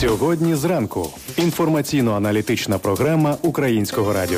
Сьогодні зранку. Інформаційно-аналітична програма Українського радіо.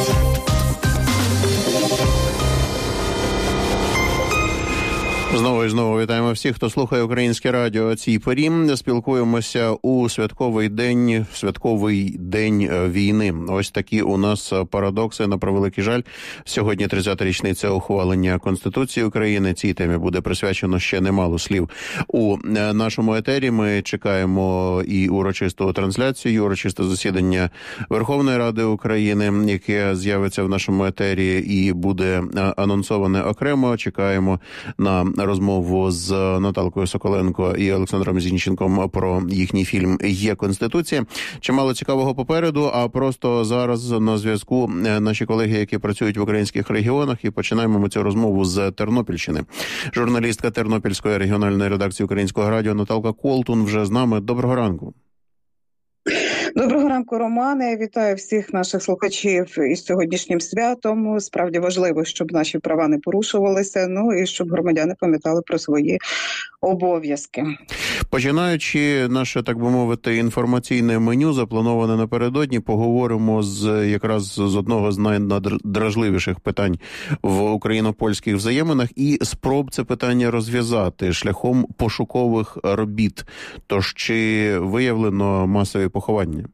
Знову і знову вітаємо всіх, хто слухає Українське радіо о цій порі. Спілкуємося у святковий день війни. Ось такі у нас парадокси, на превеликий жаль. Сьогодні 30-та річниця ухвалення Конституції України. Цій темі буде присвячено ще немало слів у нашому етері. Ми чекаємо і урочисту трансляцію, і урочисте засідання Верховної Ради України, яке з'явиться в нашому етері і буде анонсоване окремо. Чекаємо на розмову з Наталкою Соколенко і Олександром Зінченком про їхній фільм «Є Конституція». Чимало цікавого попереду, а просто зараз на зв'язку наші колеги, які працюють в українських регіонах, і починаємо ми цю розмову з Тернопільщини. Журналістка Тернопільської регіональної редакції Українського радіо Наталка Колтун вже з нами. Доброго ранку. Доброго ранку, Романе. Вітаю всіх наших слухачів із сьогоднішнім святом. Справді важливо, щоб наші права не порушувалися, і щоб громадяни пам'ятали про свої обов'язки. Починаючи наше, так би мовити, інформаційне меню, заплановане напередодні, поговоримо якраз з одного з найдражливіших питань в україно-польських взаєминах і спроб це питання розв'язати шляхом пошукових робіт. Тож чи виявлено масові поховання?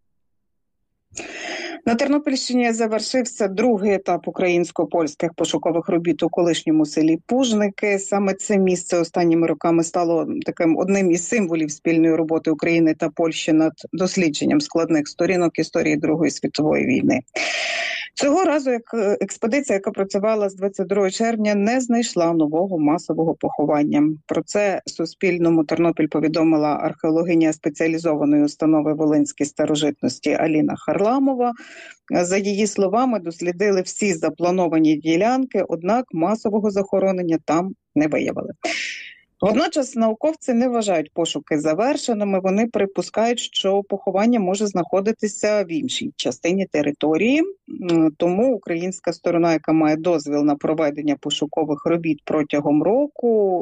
На Тернопільщині завершився другий етап українсько-польських пошукових робіт у колишньому селі Пужники. Саме це місце останніми роками стало таким одним із символів спільної роботи України та Польщі над дослідженням складних сторінок історії Другої світової війни. Цього разу експедиція, яка працювала з 22 червня, не знайшла нового масового поховання. Про це Суспільному Тернопіль повідомила археологиня спеціалізованої установи Волинські старожитності Аліна Харламова. За її словами, дослідили всі заплановані ділянки, однак масового захоронення там не виявили. Водночас науковці не вважають пошуки завершеними. Вони припускають, що поховання може знаходитися в іншій частині території. Тому українська сторона, яка має дозвіл на проведення пошукових робіт протягом року,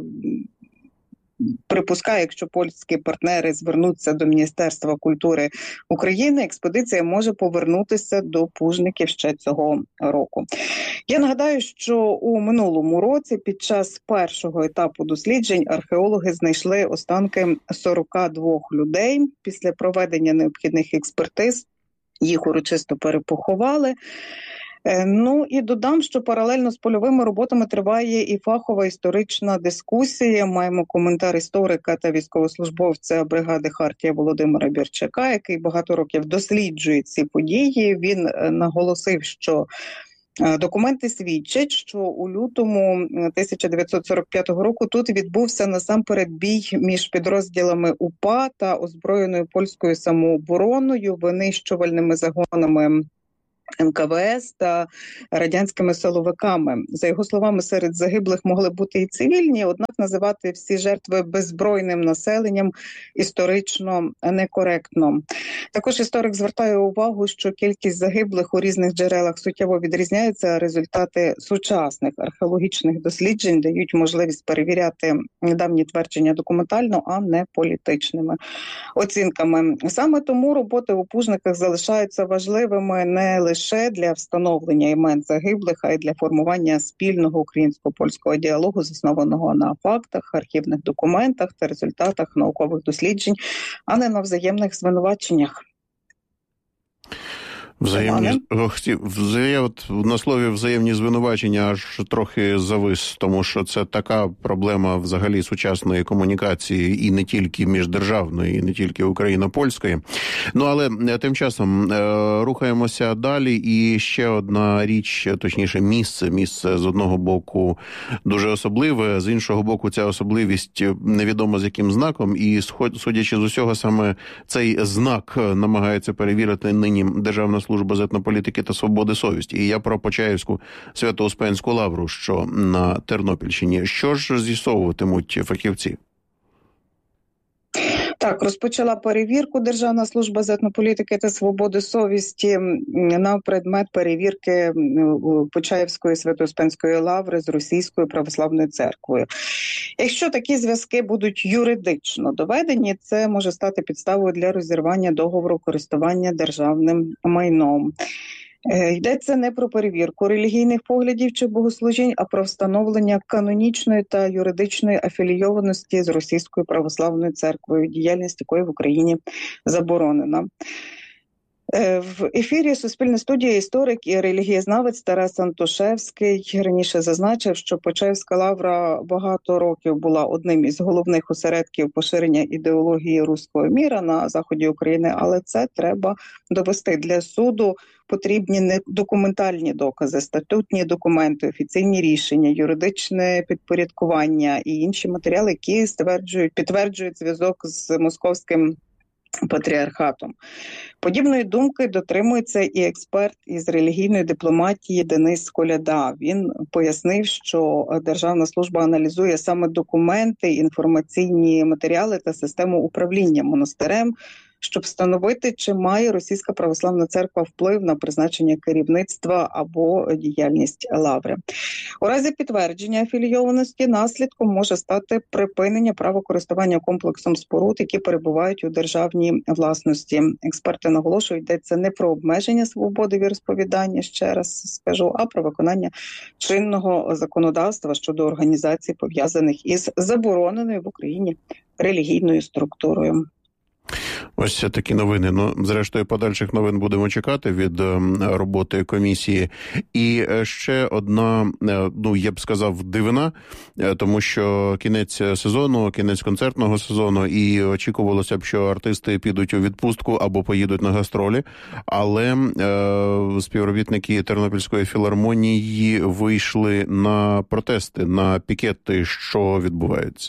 припускає, якщо польські партнери звернуться до Міністерства культури України, експедиція може повернутися до Пужників ще цього року. Я нагадаю, що у минулому році під час першого етапу досліджень археологи знайшли останки 42 людей. Після проведення необхідних експертиз їх урочисто перепоховали. І додам, що паралельно з польовими роботами триває і фахова історична дискусія. Маємо коментар історика та військовослужбовця бригади Хартія Володимира Бірчака, який багато років досліджує ці події. Він наголосив, що документи свідчать, що у лютому 1945 року тут відбувся насамперед бій між підрозділами УПА та озброєною польською самообороною, винищувальними загонами НКВС та радянськими силовиками. За його словами, серед загиблих могли бути і цивільні, однак називати всі жертви беззбройним населенням історично некоректно. Також історик звертає увагу, що кількість загиблих у різних джерелах суттєво відрізняється, а результати сучасних археологічних досліджень дають можливість перевіряти давні твердження документально, а не політичними оцінками. Саме тому роботи у Пужниках залишаються важливими не лише для встановлення імен загиблих, а й для формування спільного українсько-польського діалогу, заснованого на фактах, архівних документах та результатах наукових досліджень, а не на взаємних звинуваченнях. На слові взаємні звинувачення аж трохи завис, тому що це така проблема взагалі сучасної комунікації і не тільки міждержавної, і не тільки україно-польської. Але тим часом рухаємося далі, і ще одна річ, точніше місце з одного боку дуже особливе, з іншого боку ця особливість невідомо з яким знаком, і судячи з усього, саме цей знак намагається перевірити нині Державна служба з етнополітики та свободи совісті. І я про Почаївську Свято-Успенську лавру, що на Тернопільщині. Що ж з'ясовуватимуть фахівці? Так, розпочала перевірку Державна служба з етнополітики та свободи совісті на предмет перевірки Почаївської Свято-Успенської лаври з Російською православною церквою. Якщо такі зв'язки будуть юридично доведені, це може стати підставою для розірвання договору користування державним майном. Йдеться не про перевірку релігійних поглядів чи богослужінь, а про встановлення канонічної та юридичної афілійованості з Російською православною церквою, діяльність якої в Україні заборонена. В ефірі Суспільне студія історик і релігієзнавець Тарас Антошевський раніше зазначив, що Почаївська лавра багато років була одним із головних осередків поширення ідеології руського міра на заході України, але це треба довести. Для суду потрібні не документальні докази, статутні документи, офіційні рішення, юридичне підпорядкування і інші матеріали, які підтверджують зв'язок з московським патріархатом. Подібної думки дотримується і експерт із релігійної дипломатії Денис Коляда. Він пояснив, що Державна служба аналізує саме документи, інформаційні матеріали та систему управління монастирем, щоб встановити, чи має Російська православна церква вплив на призначення керівництва або діяльність лаври. У разі підтвердження афілійованості наслідком може стати припинення права користування комплексом споруд, які перебувають у державній власності. Експерти наголошують, йдеться не про обмеження свободи віросповідання, ще раз скажу, а про виконання чинного законодавства щодо організацій, пов'язаних із забороненою в Україні релігійною структурою. Ось такі новини. Зрештою, подальших новин будемо чекати від роботи комісії. І ще одна, я б сказав, дивина, тому що кінець сезону, кінець концертного сезону, і очікувалося б, що артисти підуть у відпустку або поїдуть на гастролі, але співробітники Тернопільської філармонії вийшли на протести, на пікети, що відбувається.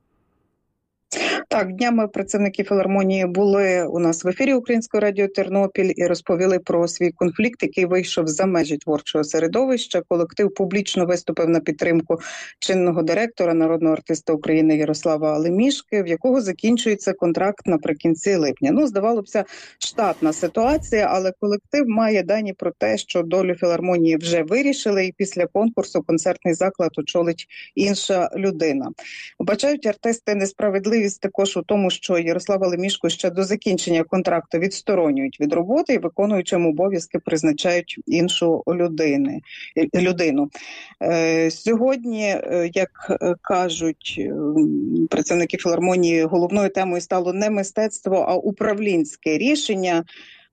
Так, днями працівники філармонії були у нас в ефірі Українського радіо Тернопіль і розповіли про свій конфлікт, який вийшов за межі творчого середовища. Колектив публічно виступив на підтримку чинного директора, народного артиста України Ярослава Лемішки, в якого закінчується контракт наприкінці липня. Здавалося б, штатна ситуація, але колектив має дані про те, що долю філармонії вже вирішили, і після конкурсу концертний заклад очолить інша людина. Вбачають артисти несправедливість також у тому, що Ярослава Лемішку ще до закінчення контракту відсторонюють від роботи і виконуючим обов'язки призначають іншу людину. Сьогодні, як кажуть працівники філармонії, головною темою стало не мистецтво, а управлінське рішення.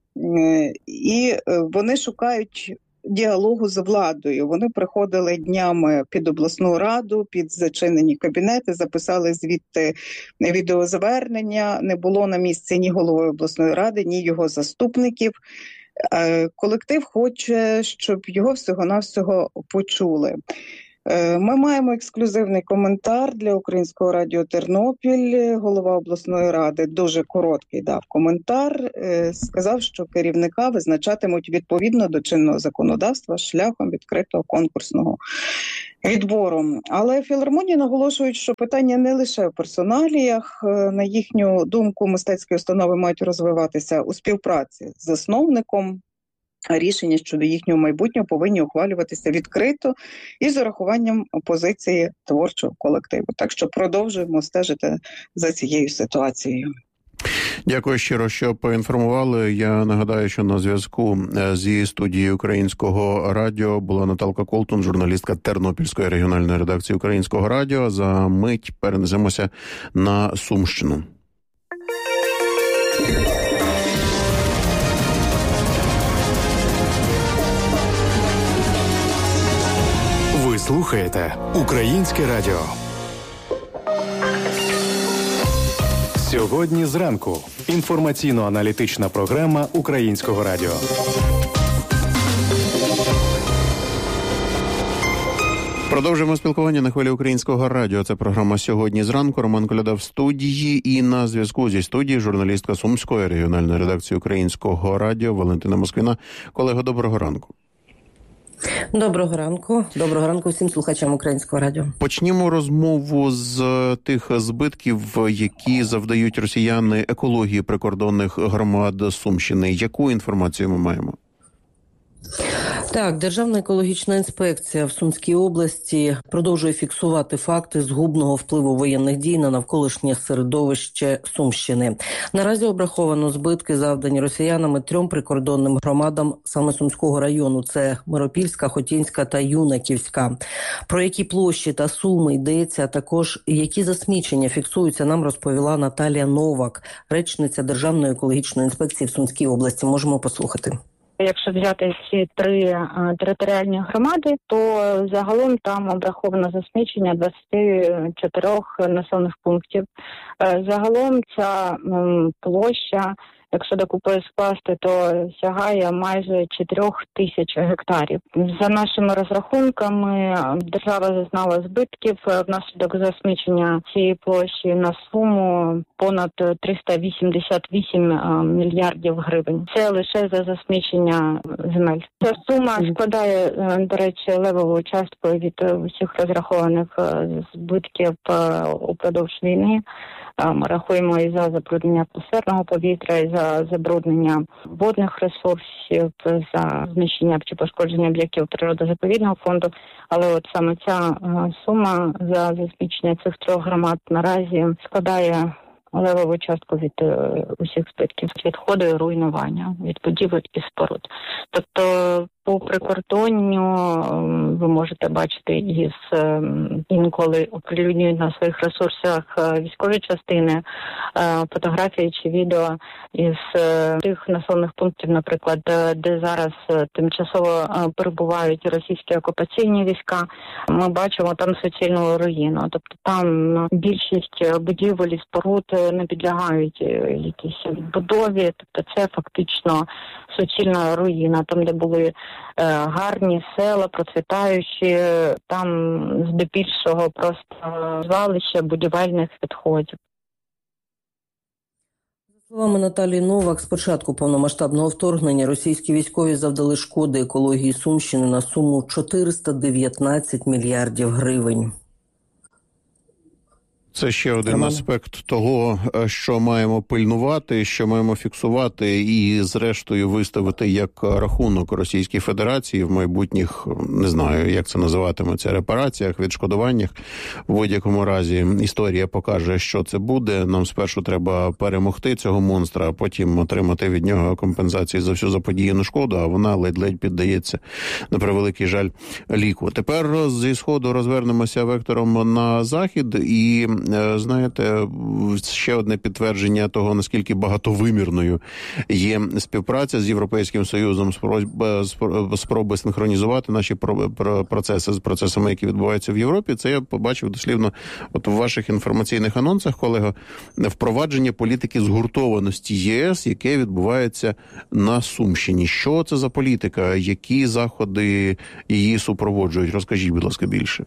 І вони шукають діалогу з владою. Вони приходили днями під обласну раду, під зачинені кабінети, записали звідти відеозвернення. Не було на місці ні голови обласної ради, ні його заступників. Колектив хоче, щоб його всього-навсього почули. Ми маємо ексклюзивний коментар для Українського радіо Тернопіль. Голова обласної ради дуже короткий дав коментар. Сказав, що керівника визначатимуть відповідно до чинного законодавства шляхом відкритого конкурсного відбору. Але філармонії наголошують, що питання не лише в персоналіях. На їхню думку, мистецькі установи мають розвиватися у співпраці з засновником. Рішення щодо їхнього майбутнього повинні ухвалюватися відкрито і з урахуванням позиції творчого колективу. Так що продовжуємо стежити за цією ситуацією. Дякую щиро, що поінформували. Я нагадаю, що на зв'язку зі студією Українського радіо була Наталка Колтун, журналістка Тернопільської регіональної редакції Українського радіо. За мить перенесемося на Сумщину. Ви слухаєте Українське радіо. Сьогодні зранку. Інформаційно-аналітична програма Українського радіо. Продовжуємо спілкування на хвилі Українського радіо. Це програма «Сьогодні зранку». Роман Коляда в студії. І на зв'язку зі студії журналістка Сумської регіональної редакції Українського радіо Валентина Москвіна. Колего, доброго ранку. Доброго ранку. Доброго ранку всім слухачам Українського радіо. Почнімо розмову з тих збитків, які завдають росіяни екології прикордонних громад Сумщини. Яку інформацію ми маємо? Так, Державна екологічна інспекція в Сумській області продовжує фіксувати факти згубного впливу воєнних дій на навколишнє середовище Сумщини. Наразі обраховано збитки, завдані росіянами 3 прикордонним громадам саме Сумського району. Це Миропільська, Хотінська та Юнаківська. Про які площі та суми йдеться, а також які засмічення фіксуються, нам розповіла Наталія Новак, речниця Державної екологічної інспекції в Сумській області. Можемо послухати. Якщо взяти ці 3 територіальні громади, то загалом там обраховано засмічення 24 населених пунктів. Загалом ця площа, якщо докупи скласти, то сягає майже 4 тисяч гектарів. За нашими розрахунками, держава зазнала збитків внаслідок засмічення цієї площі на суму понад 388 мільярдів гривень. Це лише за засмічення земель. Ця сума складає, до речі, левову частку від усіх розрахованих збитків упродовж війни. Ми рахуємо і за забруднення атмосферного повітря, і за забруднення водних ресурсів, за знищення чи пошкодження об'єктів природозаповідного фонду. Але от саме ця сума за засмічення цих 3 громад наразі складає левову частку від усіх збитків, відходу і руйнування, від будівель і споруд. Тобто по прикордонню ви можете бачити інколи оприлюднюють на своїх ресурсах військові частини, фотографії чи відео із тих населених пунктів, наприклад, де зараз тимчасово перебувають російські окупаційні війська. Ми бачимо там суцільну руїну. Тобто там більшість будівель і споруд не підлягають якійсь відбудові. Тобто це фактично суцільна руїна. Там, де були гарні села, процвітаючі, там здебільшого просто звалище будівельних відходів. За словами Наталії Новак, з початку повномасштабного вторгнення російські військові завдали шкоди екології Сумщини на суму 419 мільярдів гривень. Це ще один аспект того, що маємо пильнувати, що маємо фіксувати і, зрештою, виставити як рахунок Російській Федерації в майбутніх, не знаю, як це називатиметься, репараціях, відшкодуваннях. В будь-якому разі історія покаже, що це буде. Нам спершу треба перемогти цього монстра, а потім отримати від нього компенсації за всю заподіяну шкоду, а вона ледь-ледь піддається, на превеликий жаль, ліку. Тепер зі Сходу розвернемося вектором на Захід і знаєте, ще одне підтвердження того, наскільки багатовимірною є співпраця з Європейським Союзом, спроби синхронізувати наші процеси з процесами, які відбуваються в Європі. Це я побачив дослівно от в ваших інформаційних анонсах, колего, впровадження політики згуртованості ЄС, яке відбувається на Сумщині. Що це за політика? Які заходи її супроводжують? Розкажіть, будь ласка, більше.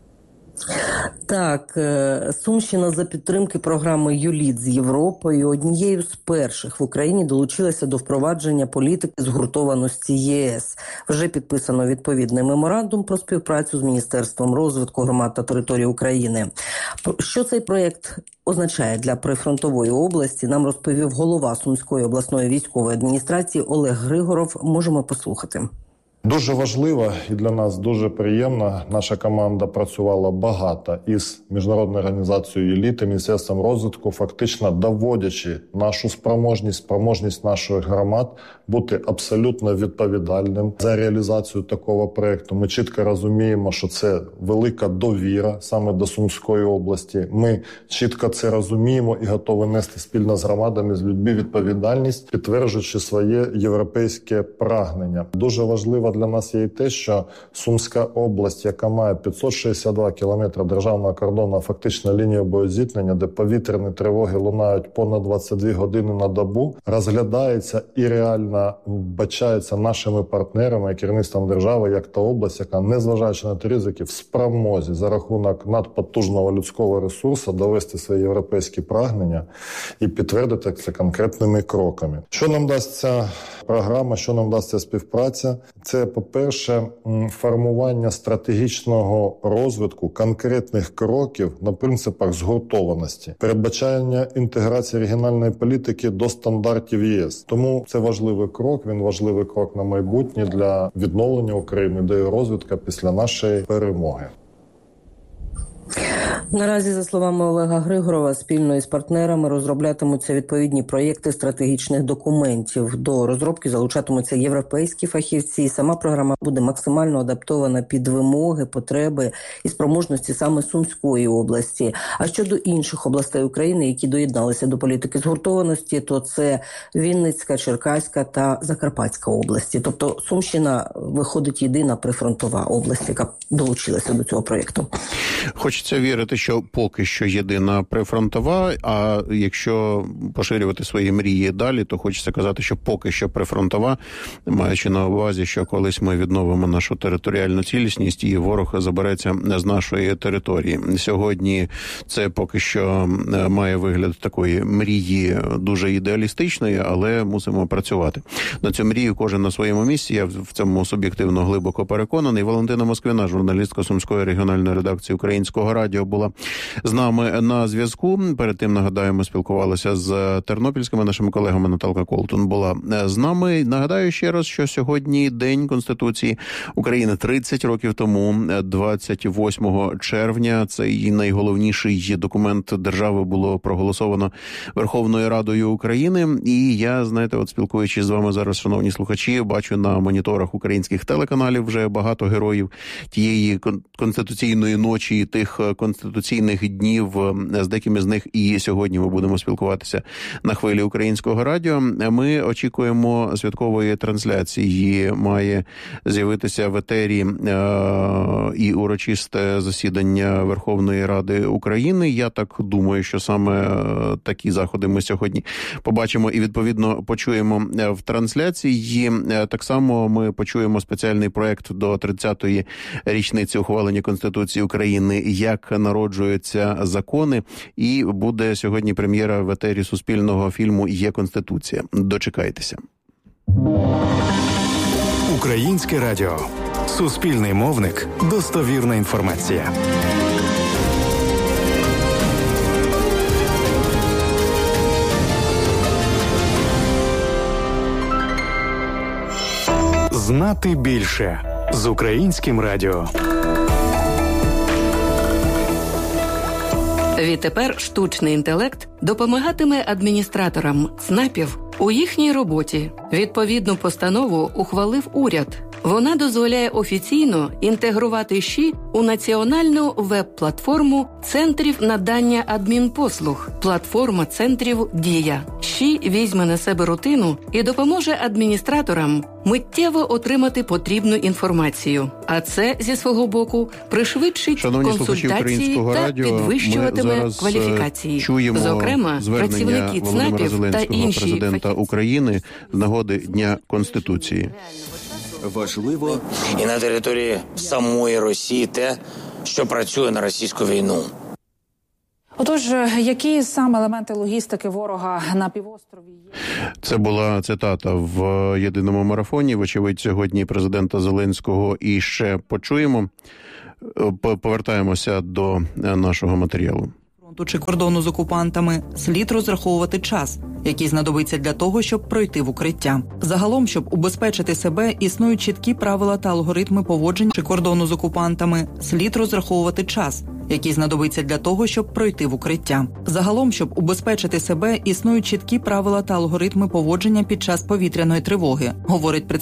Так, Сумщина за підтримки програми «ЮЛІТ» з Європою однією з перших в Україні долучилася до впровадження політики згуртованості ЄС. Вже підписано відповідний меморандум про співпрацю з Міністерством розвитку громад та територій України. Що цей проєкт означає для прифронтової області, нам розповів голова Сумської обласної військової адміністрації Олег Григоров. Можемо послухати. Дуже важливо і для нас дуже приємно. Наша команда працювала багато із міжнародною організацією «ЮЛІТ» і Міністерством розвитку, фактично доводячи нашу спроможність наших громад бути абсолютно відповідальним за реалізацію такого проєкту. Ми чітко розуміємо, що це велика довіра саме до Сумської області. Ми чітко це розуміємо і готові нести спільно з громадами, з людьми відповідальність, підтверджуючи своє європейське прагнення. Дуже важливо для нас є і те, що Сумська область, яка має 562 кілометри державного кордону, фактично лінію боєзіткнення, де повітряні тривоги лунають понад 22 години на добу, розглядається і реально вбачається нашими партнерами і керівництвом держави, як та область, яка, незважаючи на ті ризики, в спромозі за рахунок надпотужного людського ресурсу довести свої європейські прагнення і підтвердити це конкретними кроками. Що нам дасть ця програма, що нам дасть ця співпраця? Це, по-перше, формування стратегічного розвитку конкретних кроків на принципах згуртованості, передбачання інтеграції регіональної політики до стандартів ЄС. Тому це важливий крок, він важливий крок на майбутнє для відновлення України, до її розвитку після нашої перемоги. Наразі, за словами Олега Григорова, спільно із партнерами розроблятимуться відповідні проєкти стратегічних документів. До розробки залучатимуться європейські фахівці. Сама програма буде максимально адаптована під вимоги, потреби і спроможності саме Сумської області. А щодо інших областей України, які доєдналися до політики згуртованості, то це Вінницька, Черкаська та Закарпатська області. Тобто Сумщина виходить єдина прифронтова область, яка долучилася до цього проєкту. Хочеться вірити, що поки що єдина прифронтова, а якщо поширювати свої мрії далі, то хочеться казати, що поки що прифронтова, маючи на увазі, що колись ми відновимо нашу територіальну цілісність і ворог забереться з нашої території. Сьогодні це поки що має вигляд такої мрії дуже ідеалістичної, але мусимо працювати. На цю мрію кожен на своєму місці, я в цьому суб'єктивно глибоко переконаний. Валентина Москвіна, журналістка Сумської регіональної редакції Українського радіо, була з нами на зв'язку. Перед тим, нагадаємо, спілкувалися з тернопільськими нашими колегами. Наталка Колтун була з нами. Нагадаю ще раз, що сьогодні День Конституції України. 30 років тому, 28 червня, цей найголовніший документ держави було проголосовано Верховною Радою України. І я, знаєте, от спілкуючись з вами зараз, шановні слухачі, бачу на моніторах українських телеканалів вже багато героїв тієї конституційної ночі і тих конституційних днів. З деякими з них і сьогодні ми будемо спілкуватися на хвилі Українського радіо. Ми очікуємо святкової трансляції. Має з'явитися в етері і урочисте засідання Верховної Ради України. Я так думаю, що саме такі заходи ми сьогодні побачимо і, відповідно, почуємо в трансляції. Так само ми почуємо спеціальний проект до 30-ї річниці ухвалення Конституції України «Як народжуються закони», і буде сьогодні прем'єра в етері суспільного фільму «Є Конституція». Дочекайтеся. Українське радіо. Суспільний мовник. Достовірна інформація. Знати більше з Українським радіо. Відтепер штучний інтелект допомагатиме адміністраторам ЦНАПів у їхній роботі. Відповідну постанову ухвалив уряд. Вона дозволяє офіційно інтегрувати ЩІ у національну веб-платформу Центрів надання адмінпослуг. Платформа центрів «Дія». ЩІ візьме на себе рутину і допоможе адміністраторам миттєво отримати потрібну інформацію. А це, зі свого боку, пришвидшить консультації та підвищуватиме кваліфікації. Зокрема, працівники ЦНАПів та інші президента України з нагоди Дня Конституції. Важливо і на території самої Росії те, що працює на російську війну. Отож, які саме елементи логістики ворога на півострові є? Це була цитата в єдиному марафоні. Вочевидь, сьогодні президента Зеленського і ще почуємо. Повертаємося до нашого матеріалу. Чи кордону з окупантами слід розраховувати час, який знадобиться для того, щоб пройти в укриття. Загалом, щоб убезпечити себе, існують чіткі правила та алгоритми поводження чи кордону з окупантами. Слід розраховувати час, який знадобиться для того, щоб пройти в укриття. Загалом, щоб убезпечити себе, існують чіткі правила та алгоритми поводження під час повітряної тривоги, говорить представник